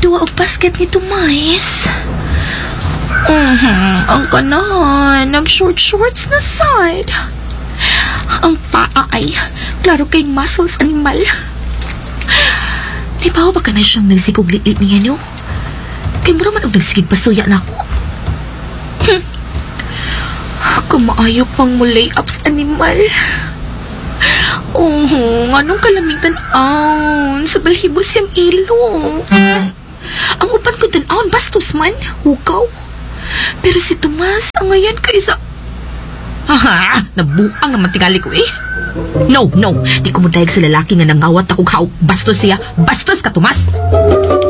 duwa og basket ni Tomas. Ang kanan, nag-shorts na side. Ang paa ay, klaro kay muscles animal. Di ba ba ka na siyang nagsigog liit niya, no? Kay mo naman og nagsigig pasuya na ako. Kumaayo pang mo lay-ups animal. Anong kalaming tan-aon sa balhibo siyang ilo. Ang upan ko tan-aon, bastos man, hukaw. Pero si Tomas, ang ngayon kaysa... Nabuang naman tingali ko eh. No, di ko mo dahig sa lalaki nga nangawat akong haok. Bastos siya, bastos ka, Tomas.